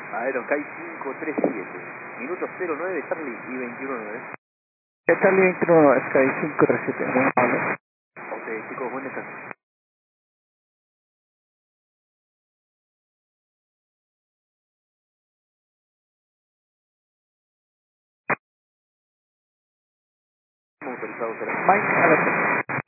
Aerosky 537. Minuto 09 Charlie y 21.9. Charlie 21, Sky 537. Muy amable. Ok, chicos, buen descanso. Autorizado, Mike, a la